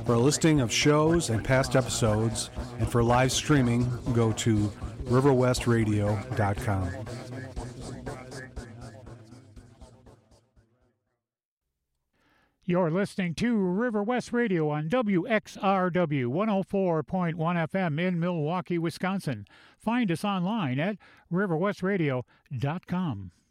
For a listing of shows and past episodes, and for live streaming, go to riverwestradio.com. You're listening to River West Radio on WXRW 104.1 FM in Milwaukee, Wisconsin. Find us online at riverwestradio.com.